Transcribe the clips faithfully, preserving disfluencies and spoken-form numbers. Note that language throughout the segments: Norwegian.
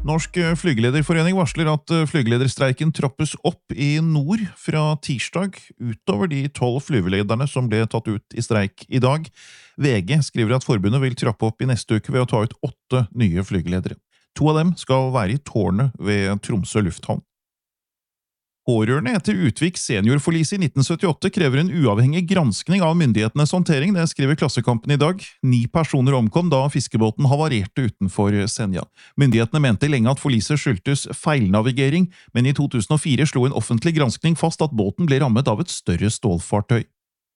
Norsk flygelederforening varsler at flygelederstreiken trappes opp i nord fra tirsdag utover de tolv flygelederne som ble tatt ut i streik i dag. V G skriver at forbundet vil trappe opp i neste uke ved å ta ut åtte nye flygeledere. To av dem skal være i tårnet ved Tromsø lufthavn. Pårørende etter Utvik seniorforlis i nitten syttiåtte krever en uavhengig granskning av myndighetenes håndtering, det skriver Klassekampen i dag. Ni personer omkom da fiskebåten havarerte utenfor Senja. Myndighetene mente lenge at forliset skyldtes feilnavigering, men i to tusen og fire slo en offentlig granskning fast at båten ble rammet av et større stålfartøy.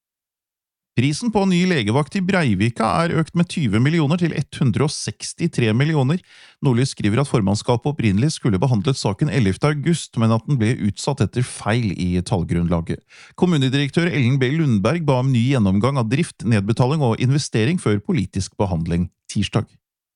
Prisen på ny legevakt i Breivika er økt med tyve millioner til ett hundre og sekstitre millioner. Nordlys skriver at formannskapet opprinnelig skulle behandlet saken ellevte august, men at den ble utsatt etter feil i tallgrunnlaget. Kommunedirektør Ellen B. Lundberg ba om ny gjennomgang av drift, nedbetaling og investering før politisk behandling tirsdag.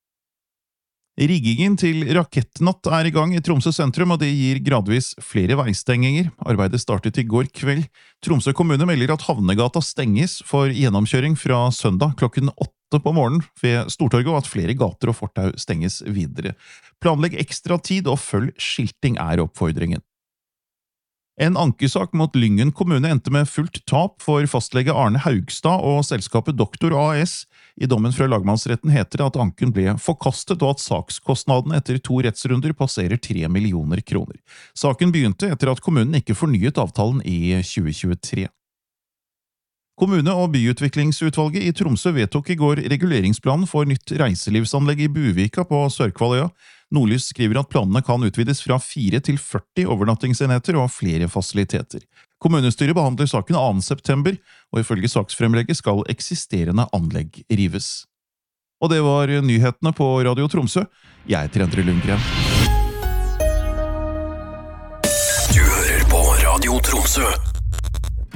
Riggingen til rakettnatt er i gang i Tromsø sentrum, og det gir gradvis flere veistenginger. Arbeidet startet i går kveld. Tromsø kommune melder at Havnegata stenges for gjennomkjøring fra søndag klokken åtte på morgenen ved Stortorget, og at flere gater og fortau stenges videre. Planlegg ekstra tid og følg skilting er oppfordringen. En ankesak mot Lyngen kommune endte med fullt tap for fastlege Arne Haugstad og selskapet Doktor A S. I dommen fra lagmannsretten heter det at anken ble forkastet og at sakskostnadene etter to rettsrunder passerer tre millioner kroner. Saken begynte etter at kommunen ikke fornyet avtalen i tjue tjuetre. Kommune- og byutviklingsutvalget i Tromsø vedtok i går reguleringsplanen for nytt reiselivsanlegg i Buvika på Sørkvaløya. Nordlys skriver at planene kan utvides fra fire til førti overnattingsenheter og flere fasiliteter. Kommunestyret behandler saken annen september, og ifølge saksfremlegget skal eksisterende anlegg rives. Og det var nyhetene på Radio Tromsø. Jeg heter Endre Lundgren. Du hører på Radio Tromsø.